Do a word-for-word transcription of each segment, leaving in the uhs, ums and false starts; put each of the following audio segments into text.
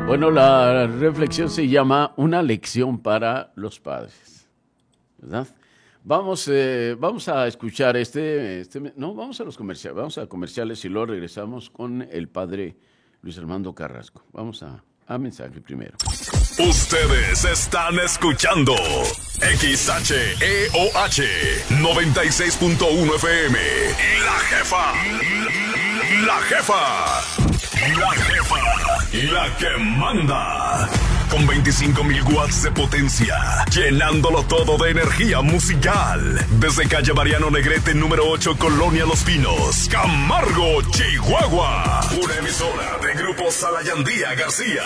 Bueno, la reflexión se llama Una lección para los padres, ¿verdad? Vamos, eh, vamos a escuchar este, este, no, vamos a los comerciales, vamos a comerciales y luego regresamos con el padre Luis Armando Carrasco. Vamos a, a mensaje primero. Ustedes están escuchando X H E O H noventa y seis punto uno F M. La jefa, la jefa. La jefa, la que manda, con veinticinco mil watts de potencia, llenándolo todo de energía musical. Desde calle Mariano Negrete, número ocho, Colonia Los Pinos, Camargo, Chihuahua. Una emisora de Grupo Salayandía García.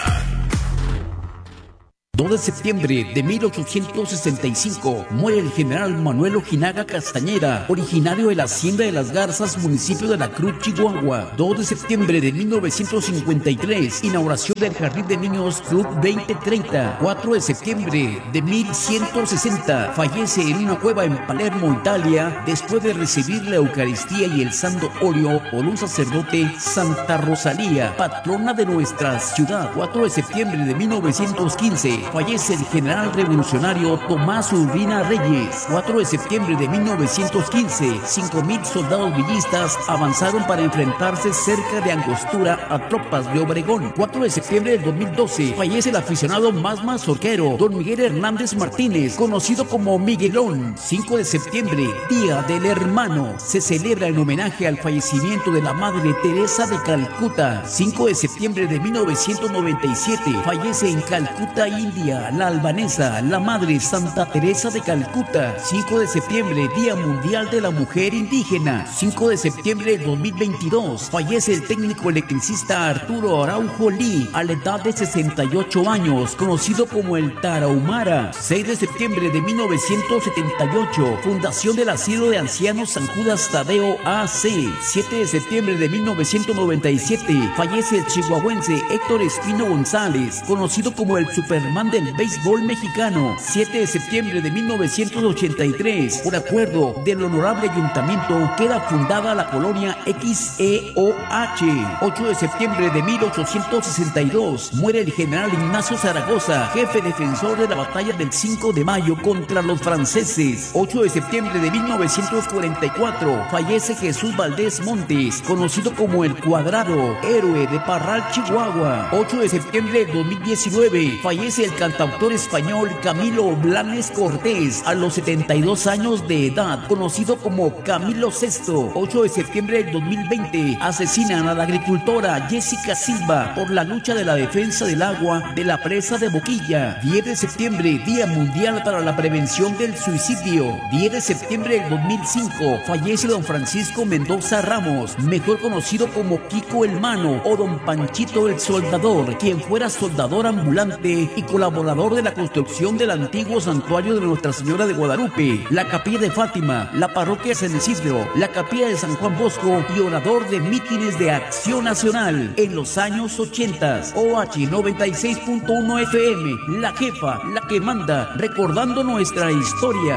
dos de septiembre de mil ochocientos sesenta y cinco muere el general Manuel Ojinaga Castañeda, originario de la Hacienda de las Garzas, municipio de La Cruz, Chihuahua. dos de septiembre de mil novecientos cincuenta y tres, inauguración del Jardín de Niños Club veinte treinta. cuatro de septiembre de mil ciento sesenta, fallece en una cueva en Palermo, Italia, después de recibir la Eucaristía y el Santo Óleo por un sacerdote, Santa Rosalía, patrona de nuestra ciudad. cuatro de septiembre de mil novecientos quince, fallece el general revolucionario Tomás Urbina Reyes. cuatro de septiembre de mil novecientos quince, cinco mil soldados villistas avanzaron para enfrentarse cerca de Angostura a tropas de Obregón. cuatro de septiembre del dos mil doce, fallece el aficionado más mazorquero, don Miguel Hernández Martínez, conocido como Miguelón. cinco de septiembre, Día del Hermano, se celebra en homenaje al fallecimiento de la Madre Teresa de Calcuta. cinco de septiembre de mil novecientos noventa y siete, fallece en Calcuta, India, la albanesa, la Madre Santa Teresa de Calcuta. cinco de septiembre, Día Mundial de la Mujer Indígena. cinco de septiembre de dos mil veintidós, fallece el técnico electricista Arturo Araujo Lee, a la edad de sesenta y ocho años, conocido como el Tarahumara. seis de septiembre de mil novecientos setenta y ocho, fundación del Asilo de Ancianos San Judas Tadeo A C. siete de septiembre de mil novecientos noventa y siete, fallece el chihuahuense Héctor Espino González, conocido como el Superman del béisbol mexicano. siete de septiembre de mil novecientos ochenta y tres, por acuerdo del honorable ayuntamiento, queda fundada la colonia X E O H. ocho de septiembre de mil ochocientos sesenta y dos, muere el general Ignacio Zaragoza, jefe defensor de la batalla del cinco de mayo contra los franceses. ocho de septiembre de mil novecientos cuarenta y cuatro, fallece Jesús Valdés Montes, conocido como el Cuadrado, héroe de Parral, Chihuahua. ocho de septiembre de dos mil diecinueve, fallece el cantautor español Camilo Blanes Cortés, a los setenta y dos años de edad, conocido como Camilo Sesto. ocho de septiembre del dos mil veinte, asesinan a la agricultora Jessica Silva por la lucha de la defensa del agua de la presa de Boquilla. diez de septiembre, Día Mundial para la Prevención del Suicidio. diez de septiembre del dos mil cinco, fallece don Francisco Mendoza Ramos, mejor conocido como Kiko el Mano o don Panchito el Soldador, quien fuera soldador ambulante y colaborador de la construcción del antiguo santuario de Nuestra Señora de Guadalupe, la Capilla de Fátima, la Parroquia San Isidro, la Capilla de San Juan Bosco y orador de mítines de Acción Nacional en los años ochenta. O H noventa y seis punto uno F M, la jefa, la que manda, recordando nuestra historia.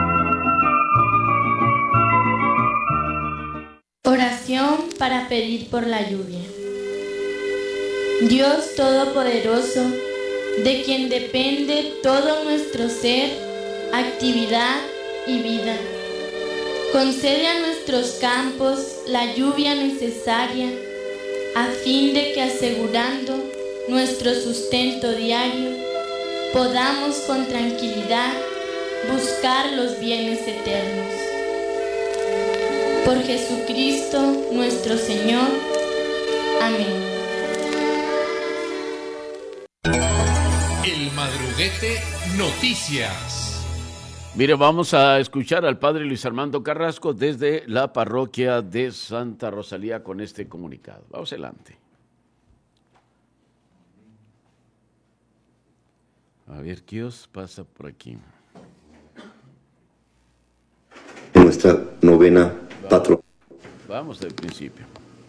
Oración para pedir por la lluvia. Dios Todopoderoso, de quien depende todo nuestro ser, actividad y vida, concede a nuestros campos la lluvia necesaria a fin de que, asegurando nuestro sustento diario, podamos con tranquilidad buscar los bienes eternos. Por Jesucristo nuestro Señor. Amén. El Madruguete Noticias. Mire, vamos a escuchar al padre Luis Armando Carrasco desde la parroquia de Santa Rosalía con este comunicado. Vamos adelante. A ver, ¿qué os pasa por aquí? Nuestra novena patrona. Vamos del principio.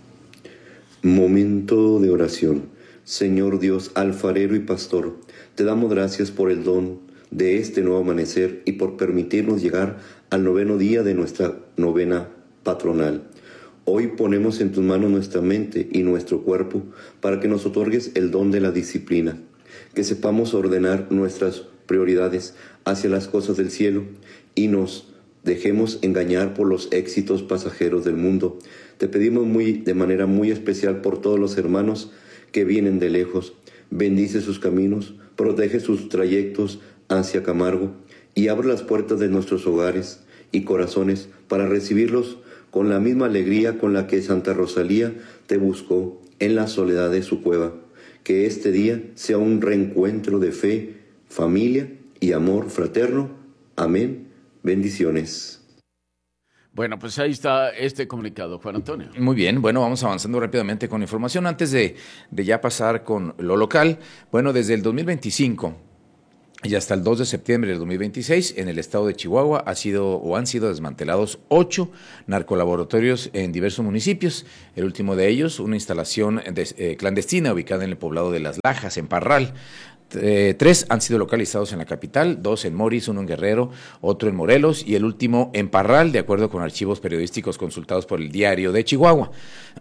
Momento de oración. Señor Dios, alfarero y pastor, te damos gracias por el don de este nuevo amanecer y por permitirnos llegar al noveno día de nuestra novena patronal. Hoy ponemos en tus manos nuestra mente y nuestro cuerpo para que nos otorgues el don de la disciplina, que sepamos ordenar nuestras prioridades hacia las cosas del cielo y nos dejemos engañar por los éxitos pasajeros del mundo. Te pedimos muy, de manera muy especial por todos los hermanos que vienen de lejos. Bendice sus caminos, protege sus trayectos hacia Camargo y abre las puertas de nuestros hogares y corazones para recibirlos con la misma alegría con la que Santa Rosalía te buscó en la soledad de su cueva. Que este día sea un reencuentro de fe, familia y amor fraterno. Amén. Bendiciones. Bueno, pues ahí está este comunicado, Juan Antonio. Muy bien, bueno, vamos avanzando rápidamente con información. Antes de, de ya pasar con lo local, bueno, desde el dos mil veinticinco y hasta el dos de septiembre del dos mil veintiséis, en el estado de Chihuahua ha sido o han sido desmantelados ocho narcolaboratorios en diversos municipios. El último de ellos, una instalación de, eh, clandestina ubicada en el poblado de Las Lajas, en Parral. Eh, tres han sido localizados en la capital, dos en Moris, uno en Guerrero, otro en Morelos y el último en Parral, de acuerdo con archivos periodísticos consultados por el Diario de Chihuahua.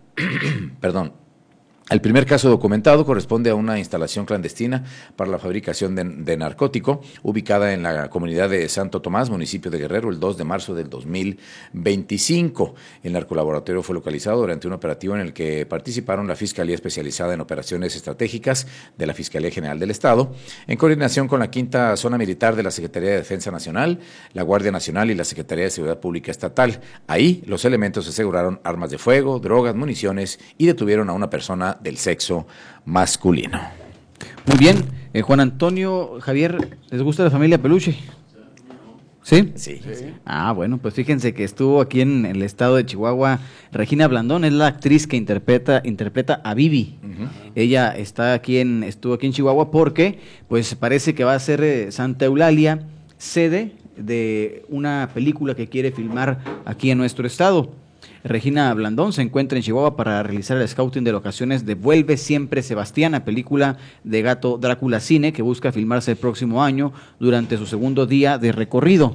Perdón. El primer caso documentado corresponde a una instalación clandestina para la fabricación de, de narcótico ubicada en la comunidad de Santo Tomás, municipio de Guerrero, el dos de marzo del dos mil veinticinco. El narcolaboratorio fue localizado durante un operativo en el que participaron la Fiscalía Especializada en Operaciones Estratégicas de la Fiscalía General del Estado, en coordinación con la Quinta Zona Militar de la Secretaría de Defensa Nacional, la Guardia Nacional y la Secretaría de Seguridad Pública Estatal. Ahí los elementos aseguraron armas de fuego, drogas, municiones y detuvieron a una persona del sexo masculino. Muy bien, eh, Juan Antonio, Javier, ¿les gusta la familia Peluche? ¿Sí? Sí. sí. Ah, bueno, pues fíjense que estuvo aquí en el estado de Chihuahua Regina Blandón, es la actriz que interpreta interpreta a Vivi. Uh-huh. Ella está aquí en estuvo aquí en Chihuahua porque pues parece que va a ser eh, Santa Eulalia sede de una película que quiere filmar aquí en nuestro estado. Regina Blandón se encuentra en Chihuahua para realizar el scouting de locaciones de Vuelve Siempre Sebastiana, película de Gato Drácula Cine que busca filmarse el próximo año durante su segundo día de recorrido,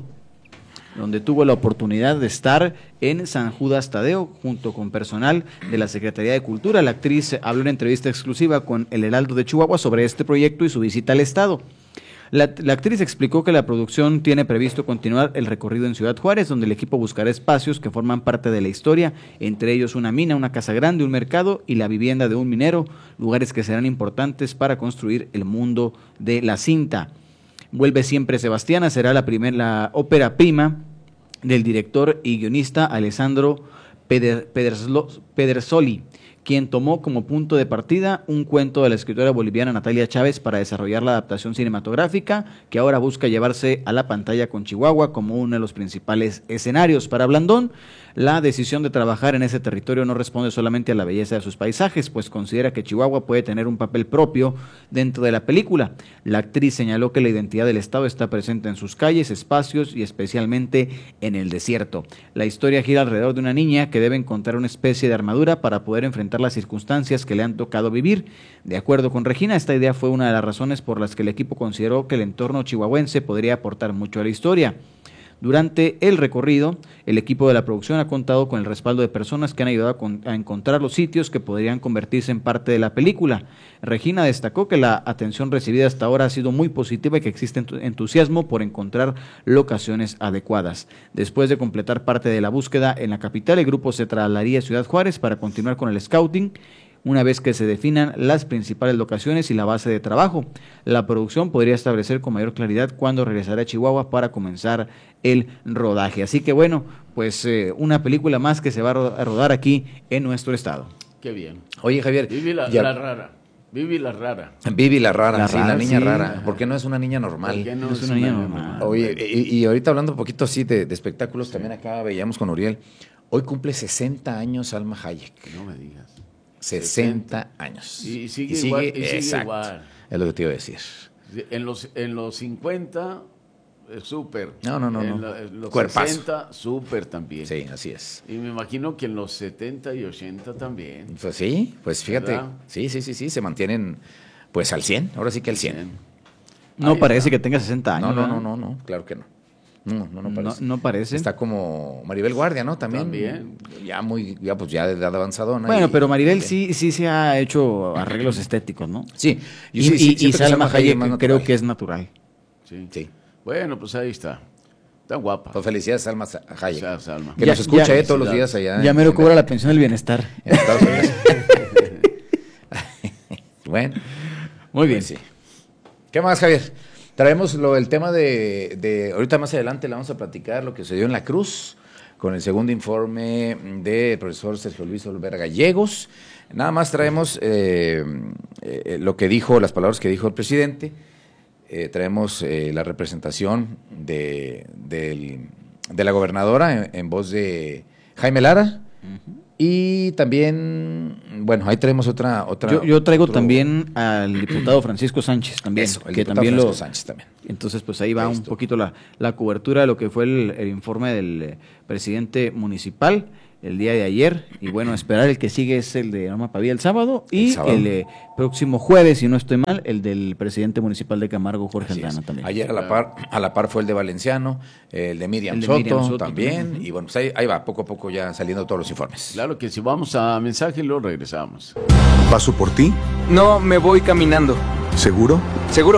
donde tuvo la oportunidad de estar en San Judas Tadeo junto con personal de la Secretaría de Cultura. La actriz habló en entrevista exclusiva con El Heraldo de Chihuahua sobre este proyecto y su visita al estado. La, la actriz explicó que la producción tiene previsto continuar el recorrido en Ciudad Juárez, donde el equipo buscará espacios que forman parte de la historia, entre ellos una mina, una casa grande, un mercado y la vivienda de un minero, lugares que serán importantes para construir el mundo de la cinta. Vuelve Siempre Sebastiana será la, primer, la ópera prima del director y guionista Alessandro Peder, Pederslo, Pedersoli, quien tomó como punto de partida un cuento de la escritora boliviana Natalia Chávez para desarrollar la adaptación cinematográfica que ahora busca llevarse a la pantalla con Chihuahua como uno de los principales escenarios. Para Blandón, la decisión de trabajar en ese territorio no responde solamente a la belleza de sus paisajes, pues considera que Chihuahua puede tener un papel propio dentro de la película. La actriz señaló que la identidad del estado está presente en sus calles, espacios y especialmente en el desierto. La historia gira alrededor de una niña que debe encontrar una especie de armadura para poder enfrentar las circunstancias que le han tocado vivir. De acuerdo con Regina, esta idea fue una de las razones por las que el equipo consideró que el entorno chihuahuense podría aportar mucho a la historia. Durante el recorrido, el equipo de la producción ha contado con el respaldo de personas que han ayudado a, con, a encontrar los sitios que podrían convertirse en parte de la película. Regina destacó que la atención recibida hasta ahora ha sido muy positiva y que existe entusiasmo por encontrar locaciones adecuadas. Después de completar parte de la búsqueda en la capital, el grupo se trasladaría a Ciudad Juárez para continuar con el scouting, una vez que se definan las principales locaciones y la base de trabajo. La producción podría establecer con mayor claridad cuándo regresará a Chihuahua para comenzar el rodaje. Así que bueno, pues eh, una película más que se va a rodar aquí en nuestro estado. Qué bien. Oye, Javier. Vivi la, ya... la rara. Vivi la rara. Vivi la rara, la sí, rara, la niña sí. rara. ¿Por qué no es una niña normal? ¿Por qué no, no es es una niña normal? normal? Oye, y, y ahorita hablando un poquito así de, de espectáculos, sí. También acá veíamos con Uriel. Hoy cumple sesenta años Salma Hayek. No me digas. sesenta años. Y sigue, y sigue igual. Y sigue exacto, igual. Es lo que te iba a decir. En los, en los cincuenta, súper. No, no, no. En, no. la, en los Cuerpazo. sesenta, súper también. Sí, así es. Y me imagino que en los setenta y ochenta también. Pues sí, pues fíjate. ¿Verdad? Sí, sí, sí, sí, se mantienen pues al cien, ahora sí que al cien. No Ahí parece está. que tenga sesenta años. No, no, ¿verdad? no, no, no, claro que no. No, no, no parece. No, no parece. Está como Maribel Guardia, ¿no? También. También. Ya muy, ya pues ya de edad avanzadona. Bueno, y, pero Maribel y, sí sí se ha hecho arreglos estéticos, ¿no? Sí. Y, sí, sí, y, y Salma Hayek más creo natural. que es natural. Sí. Sí. Bueno, pues ahí está. Está guapa. Pues felicidades, Salma Hayek. O sea, Salma. Que Ya- nos escucha ya- eh, todos los días allá. Ya en- me lo en- cobra la pensión del bienestar. en Estados Unidos. Bueno. Muy bien. Pues sí. ¿Qué más, Javier? Traemos lo, el tema de, de, ahorita más adelante le vamos a platicar lo que se dio en la Cruz, con el segundo informe del profesor Sergio Luis Olvera Gallegos. Nada más traemos eh, eh, lo que dijo, las palabras que dijo el presidente. Eh, traemos eh, la representación de, del- de la gobernadora en, en voz de Jaime Lara. Uh-huh. Y también, bueno, ahí traemos otra... otra Yo, yo traigo otro, también al diputado Francisco Sánchez también. Eso, el que diputado también Francisco lo, Sánchez también. Entonces, pues ahí va Ahí un estuvo. poquito la, la cobertura de lo que fue el, el informe del eh, presidente municipal el día de ayer. Y bueno, esperar el que sigue es el de Norma Pavía el sábado. Y El el, sábado. eh, próximo jueves, si no estoy mal, el del presidente municipal de Camargo, Jorge Así Aldana es. también. Ayer a la par a la par fue el de Valenciano, el de Miriam, El de Soto, Miriam Soto también. también. Y bueno, pues ahí, ahí va, poco a poco ya saliendo todos los informes. Claro que si vamos a mensaje y luego regresamos. ¿Paso por ti? No, me voy caminando. ¿Seguro? ¿Seguro?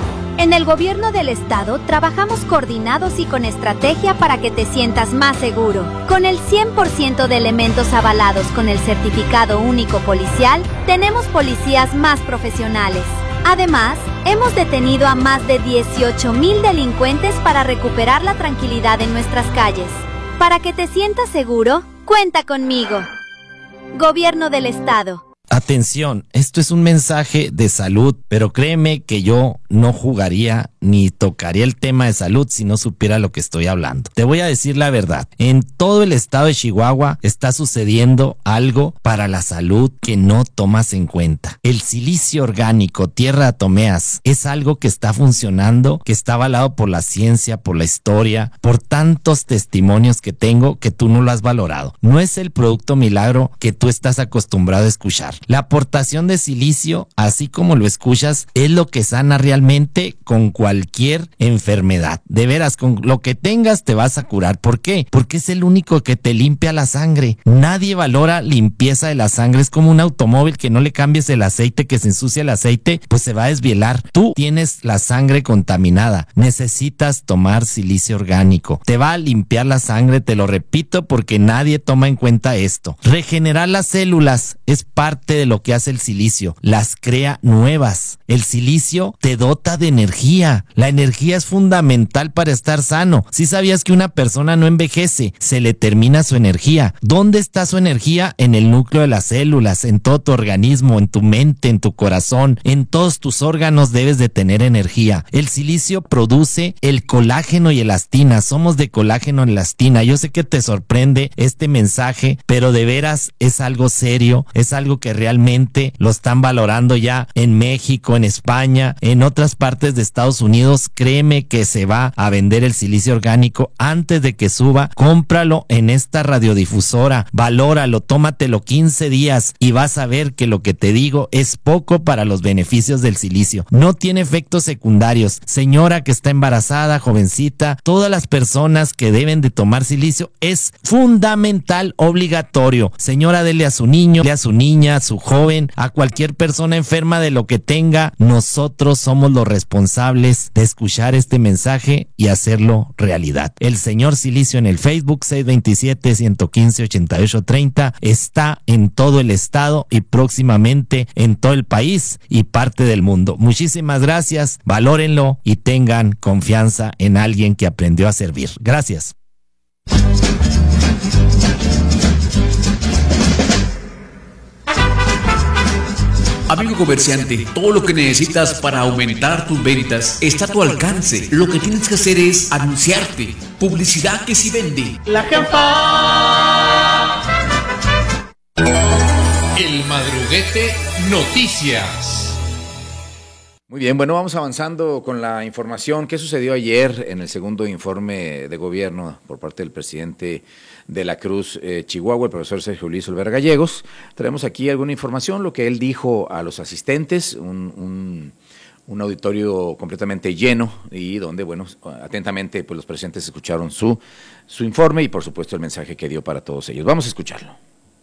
En el gobierno del estado trabajamos coordinados y con estrategia para que te sientas más seguro. Con el cien por ciento de elementos avalados con el certificado único policial, tenemos policías más profesionales. Además, hemos detenido a más de dieciocho mil delincuentes para recuperar la tranquilidad en nuestras calles. Para que te sientas seguro, cuenta conmigo. Gobierno del estado. Atención, esto es un mensaje de salud, pero créeme que yo no jugaría ni tocaría el tema de salud si no supiera lo que estoy hablando. Te voy a decir la verdad, en todo el estado de Chihuahua está sucediendo algo para la salud que no tomas en cuenta. El silicio orgánico, tierra de atomeas, es algo que está funcionando, que está avalado por la ciencia, por la historia, por tantos testimonios que tengo que tú no lo has valorado. No es el producto milagro que tú estás acostumbrado a escuchar. La aportación de silicio, así como lo escuchas, es lo que sana realmente con cualquier enfermedad. De veras, con lo que tengas te vas a curar. ¿Por qué? Porque es el único que te limpia la sangre. Nadie valora limpieza de la sangre. Es como un automóvil que no le cambies el aceite, que se ensucia el aceite, pues se va a desvielar. Tú tienes la sangre contaminada. Necesitas tomar silicio orgánico. Te va a limpiar la sangre, te lo repito, porque nadie toma en cuenta esto. Regenerar las células es parte de lo que hace el silicio, las crea nuevas. El silicio te dota de energía. La energía es fundamental para estar sano. Si sabías que una persona no envejece, se le termina su energía. ¿Dónde está su energía? En el núcleo de las células, en todo tu organismo, en tu mente, en tu corazón, en todos tus órganos debes de tener energía. El silicio produce el colágeno y elastina. Somos de colágeno y elastina. Yo sé que te sorprende este mensaje, pero de veras es algo serio, es algo que realmente lo están valorando ya en México, en España, en otras partes de Estados Unidos. Créeme que se va a vender el silicio orgánico antes de que suba. Cómpralo en esta radiodifusora, valóralo, tómatelo quince días y vas a ver que lo que te digo es poco para los beneficios del silicio. No tiene efectos secundarios. Señora que está embarazada, jovencita, todas las personas que deben de tomar silicio es fundamental, obligatorio. Señora, dele a su niño, dele a su niña, a su joven, a cualquier persona enferma de lo que tenga. Nosotros somos los responsables de escuchar este mensaje y hacerlo realidad. El señor Silicio en el Facebook seis dos siete, uno uno cinco, ocho ocho tres cero está en todo el estado y próximamente en todo el país y parte del mundo. Muchísimas gracias, valórenlo y tengan confianza en alguien que aprendió a servir. Gracias. Amigo comerciante, todo lo que necesitas para aumentar tus ventas está a tu alcance. Lo que tienes que hacer es anunciarte. Publicidad que sí vende. La jefa. El Madruguete Noticias. Muy bien, bueno, vamos avanzando con la información. ¿Qué sucedió ayer en el segundo informe de gobierno por parte del presidente de la Cruz eh, Chihuahua, el profesor Sergio Luis Olvera Gallegos? Traemos aquí alguna información, lo que él dijo a los asistentes, un, un, un auditorio completamente lleno y donde, bueno, atentamente pues los presentes escucharon su, su informe y por supuesto el mensaje que dio para todos ellos. Vamos a escucharlo.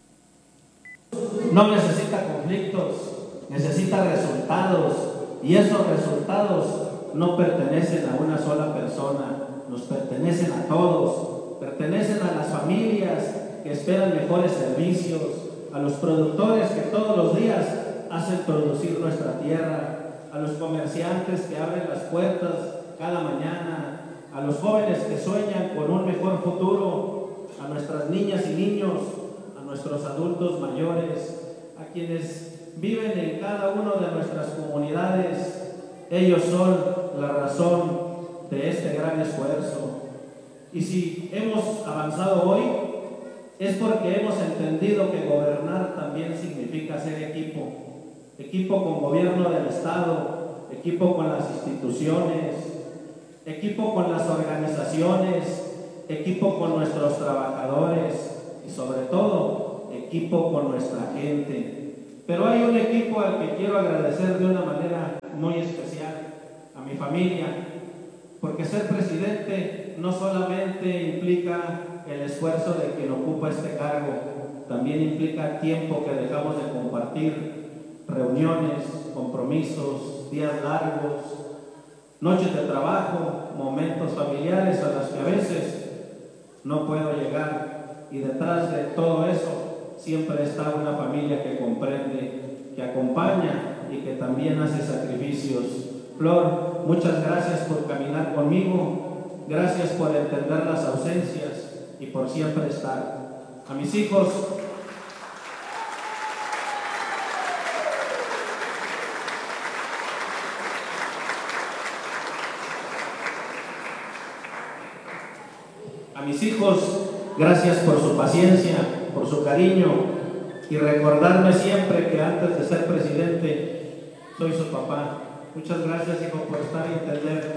No necesita conflictos, necesita resultados, y esos resultados no pertenecen a una sola persona, nos pertenecen a todos, pertenecen a las familias que esperan mejores servicios, a los productores que todos los días hacen producir nuestra tierra, a los comerciantes que abren las puertas cada mañana, a los jóvenes que sueñan con un mejor futuro, a nuestras niñas y niños, a nuestros adultos mayores, a quienes viven en cada una de nuestras comunidades. Ellos son la razón de este gran esfuerzo. Y si hemos avanzado hoy, es porque hemos entendido que gobernar también significa ser equipo. Equipo con gobierno del Estado, equipo con las instituciones, equipo con las organizaciones, equipo con nuestros trabajadores y sobre todo, equipo con nuestra gente. Pero hay un equipo al que quiero agradecer de una manera muy especial, a mi familia, porque ser presidente no solamente implica el esfuerzo de quien ocupa este cargo, también implica tiempo que dejamos de compartir, reuniones, compromisos, días largos, noches de trabajo, momentos familiares a los que a veces no puedo llegar, y detrás de todo eso siempre está una familia que comprende, que acompaña y que también hace sacrificios. Flor, muchas gracias por caminar conmigo, gracias por entender las ausencias y por siempre estar. A mis hijos, a mis hijos, gracias por su paciencia, por su cariño y recordarme siempre que antes de ser presidente soy su papá. Muchas gracias, hijo, por estar y entender.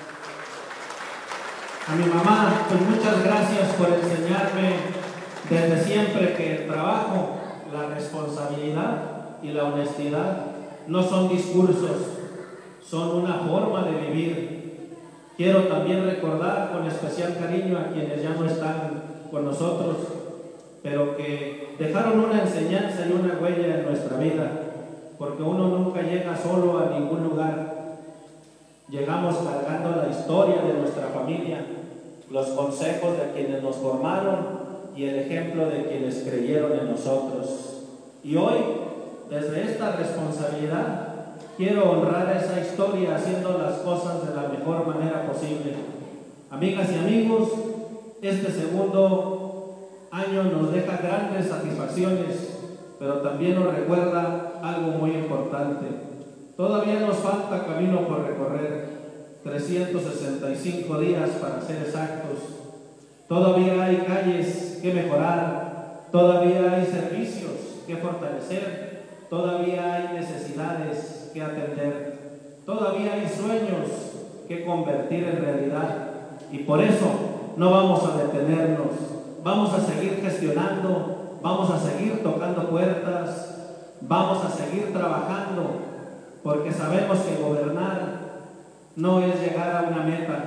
A mi mamá, pues muchas gracias por enseñarme desde siempre que el trabajo, la responsabilidad y la honestidad no son discursos, son una forma de vivir. Quiero también recordar con especial cariño a quienes ya no están con nosotros, pero que dejaron una enseñanza y una huella en nuestra vida, porque uno nunca llega solo a ningún lugar. Llegamos cargando la historia de nuestra familia, los consejos de quienes nos formaron y el ejemplo de quienes creyeron en nosotros. Y hoy, desde esta responsabilidad, quiero honrar esa historia haciendo las cosas de la mejor manera posible. Amigas y amigos, este segundo año nos deja grandes satisfacciones, pero también nos recuerda algo muy importante. Todavía nos falta camino por recorrer, trescientos sesenta y cinco días para ser exactos. Todavía hay calles que mejorar, todavía hay servicios que fortalecer, todavía hay necesidades que atender, todavía hay sueños que convertir en realidad, y por eso no vamos a detenernos, vamos a seguir gestionando, vamos a seguir tocando puertas, vamos a seguir trabajando, porque sabemos que gobernar no es llegar a una meta,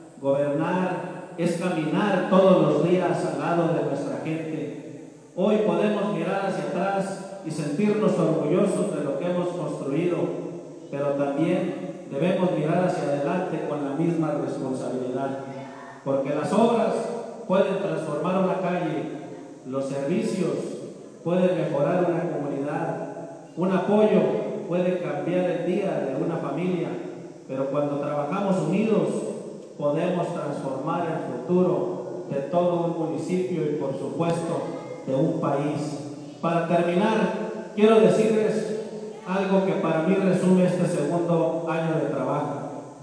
gobernar es caminar todos los días al lado de nuestra gente. Hoy podemos mirar hacia atrás y sentirnos orgullosos de lo que hemos construido, pero también debemos mirar hacia adelante con la misma responsabilidad, porque las obras pueden transformar una calle, los servicios pueden mejorar una comunidad, un apoyo puede cambiar el día de una familia, pero cuando trabajamos unidos podemos transformar el futuro de todo un municipio y por supuesto de un país. Para terminar, quiero decirles algo que para mí resume este segundo año de trabajo.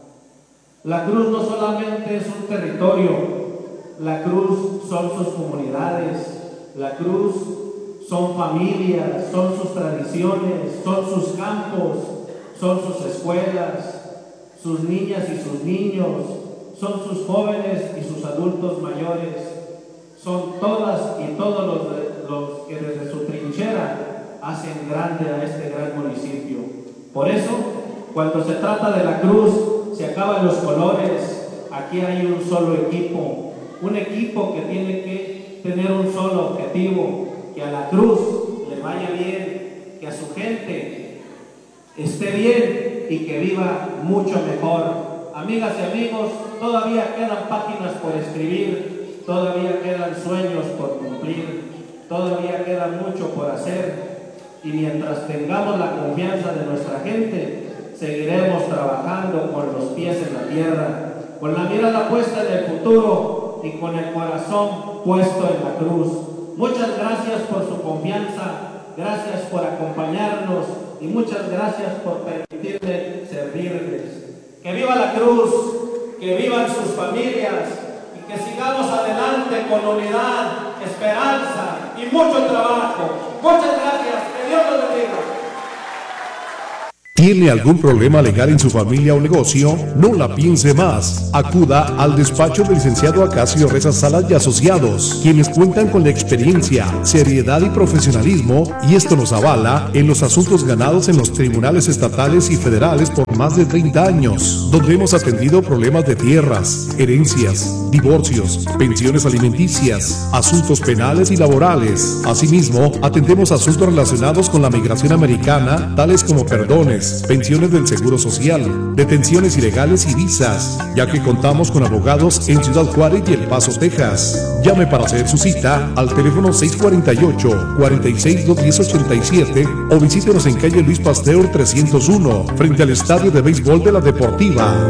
La Cruz no solamente es un territorio, la Cruz son sus comunidades, la Cruz son familias, son sus tradiciones, son sus campos, son sus escuelas, sus niñas y sus niños, son sus jóvenes y sus adultos mayores, son todas y todos los, de, los que desde su trinchera hacen grande a este gran municipio. Por eso Cuando se trata de la cruz, se acaban los colores. Aquí hay un solo equipo, un equipo que tiene que tener un solo objetivo, que a la cruz le vaya bien, que a su gente esté bien y que viva mucho mejor. Amigas y amigos, todavía quedan páginas por escribir, todavía quedan sueños por cumplir, todavía queda mucho por hacer, y mientras tengamos la confianza de nuestra gente, seguiremos trabajando con los pies en la tierra, con la mirada puesta en el futuro y con el corazón puesto en la cruz. Muchas gracias por su confianza, gracias por acompañarnos y muchas gracias por permitirme servirles. Que viva la cruz, que vivan sus familias y que sigamos adelante con unidad, esperanza y mucho trabajo. Muchas gracias, que Dios los bendiga. ¿Tiene algún problema legal en su familia o negocio? No la piense más. Acuda al despacho del licenciado Acacio Reza Salas y Asociados, quienes cuentan con la experiencia, seriedad y profesionalismo, y esto nos avala en los asuntos ganados en los tribunales estatales y federales por más de treinta años, donde hemos atendido problemas de tierras, herencias, divorcios, pensiones alimenticias, asuntos penales y laborales. Asimismo, atendemos asuntos relacionados con la migración americana, tales como perdones, pensiones del Seguro Social, detenciones ilegales y visas, ya que contamos con abogados en Ciudad Juárez y El Paso, Texas. Llame para hacer su cita al teléfono seis cuatro ocho, cuatro seis, dos uno cero, ocho siete o visítenos en calle Luis Pasteur trescientos uno, frente al Estadio de Béisbol de la Deportiva.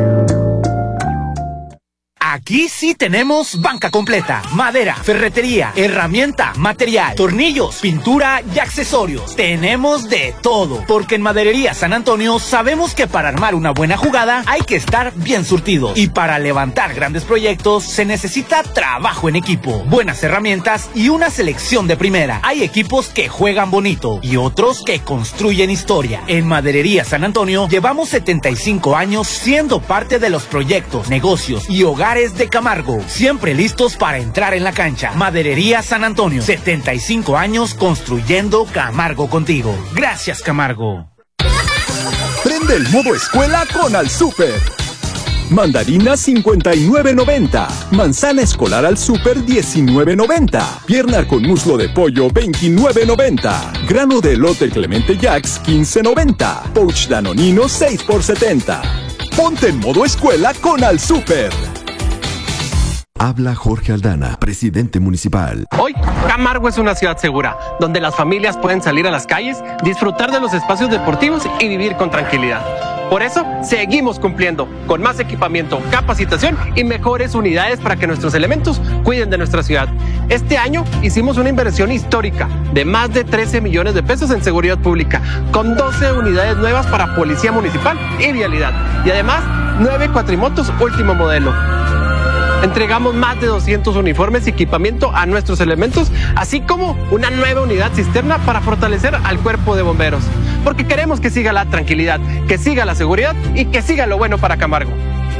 Aquí sí tenemos banca completa, madera, ferretería, herramienta, material, tornillos, pintura y accesorios. Tenemos de todo, porque en Maderería San Antonio sabemos que para armar una buena jugada hay que estar bien surtidos. Y para levantar grandes proyectos se necesita trabajo en equipo, buenas herramientas y una selección de primera. Hay equipos que juegan bonito y otros que construyen historia. En Maderería San Antonio llevamos setenta y cinco años siendo parte de los proyectos, negocios y hogares de Camargo, siempre listos para entrar en la cancha. Maderería San Antonio, setenta y cinco años construyendo Camargo contigo. Gracias, Camargo. Prende el modo escuela con Al Super. Mandarina cincuenta y nueve noventa, manzana escolar Al Super diecinueve noventa, pierna con muslo de pollo veintinueve noventa, grano de elote Clemente Jacks quince noventa, pouch danonino seis por setenta. Ponte en modo escuela con Al Super. Habla Jorge Aldana, presidente municipal. Hoy, Camargo es una ciudad segura, donde las familias pueden salir a las calles, disfrutar de los espacios deportivos y vivir con tranquilidad. Por eso, seguimos cumpliendo, con más equipamiento, capacitación y mejores unidades para que nuestros elementos cuiden de nuestra ciudad. Este año hicimos una inversión histórica de más de trece millones de pesos en seguridad pública, con doce unidades nuevas para Policía Municipal y Vialidad, y además nueve cuatrimotos último modelo. Entregamos más de doscientos uniformes y equipamiento a nuestros elementos, así como una nueva unidad cisterna para fortalecer al cuerpo de bomberos. Porque queremos que siga la tranquilidad, que siga la seguridad y que siga lo bueno para Camargo.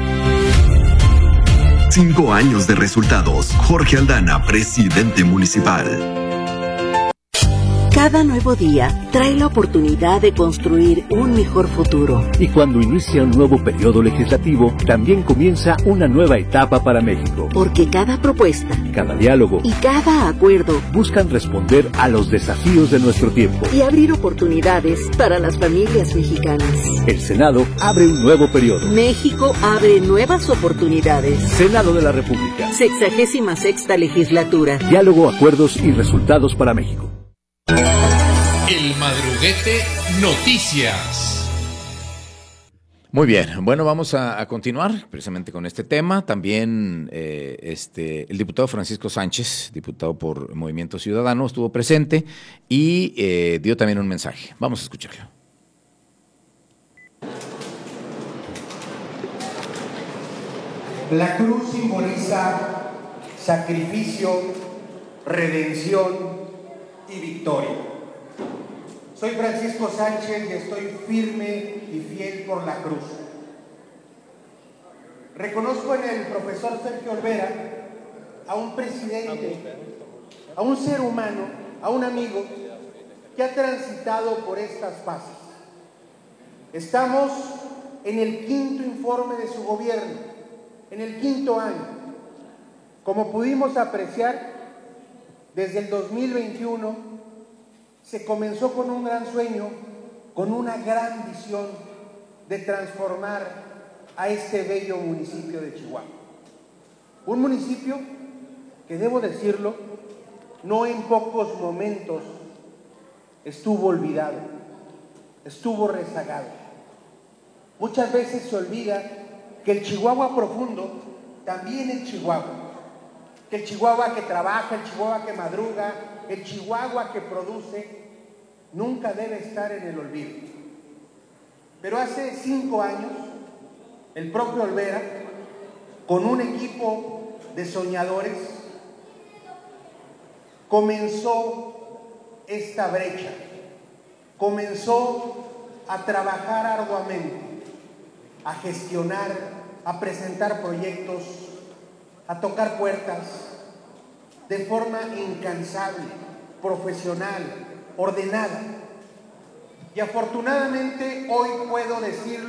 Cinco años de resultados. Jorge Aldana, presidente municipal. Cada nuevo día trae la oportunidad de construir un mejor futuro. Y cuando inicia un nuevo periodo legislativo, también comienza una nueva etapa para México. Porque cada propuesta, cada diálogo y cada acuerdo buscan responder a los desafíos de nuestro tiempo y abrir oportunidades para las familias mexicanas. El Senado abre un nuevo periodo. México abre nuevas oportunidades. Senado de la República. Sexagésima sexta legislatura. Diálogo, acuerdos y resultados para México. El Madruguete Noticias. Muy bien, bueno, vamos a, a continuar precisamente con este tema. También eh, este, el diputado Francisco Sánchez, diputado por Movimiento Ciudadano, estuvo presente y eh, dio también un mensaje. Vamos a escucharlo. La cruz simboliza sacrificio, redención y victoria. Soy Francisco Sánchez y estoy firme y fiel por la cruz. Reconozco en el profesor Sergio Olvera a un presidente, a un ser humano, a un amigo que ha transitado por estas fases. Estamos en el quinto informe de su gobierno, en el quinto año. Como pudimos apreciar, desde el dos mil veintiuno se comenzó con un gran sueño, con una gran visión de transformar a este bello municipio de Chihuahua. Un municipio que, debo decirlo, no en pocos momentos estuvo olvidado, estuvo rezagado. Muchas veces se olvida que el Chihuahua profundo también es Chihuahua, que el Chihuahua que trabaja, el Chihuahua que madruga, el Chihuahua que produce, nunca debe estar en el olvido. Pero hace cinco años, el propio Olvera, con un equipo de soñadores, comenzó esta brecha, comenzó a trabajar arduamente, a gestionar, a presentar proyectos, a tocar puertas de forma incansable, profesional, ordenada. Y afortunadamente hoy puedo decirlo